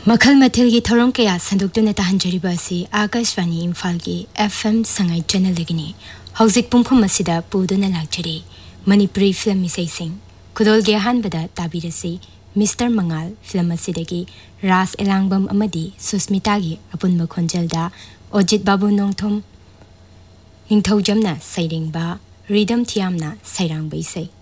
मखल मथिल की थौरम कया संदुक्तुना ताहंजरिबा असि आकाशवाणी इम्फाल की FM संगाई चैनल लगनी हौजिक पुंफम असिदा पुदुना लाक्चरी मणिपुरी फिल्म इसैसिंग खुदोल गे अहानबदा ताबिरसि मिस्टर मंगाल फिल्म असिदगी रास एलांगबम अमदी सुस्मितागी अपुनबा खोंजलदा ओजित बाबू नोंथोम निंथौजमना सैरेंबा रिदम थियामना सैरांबा इसै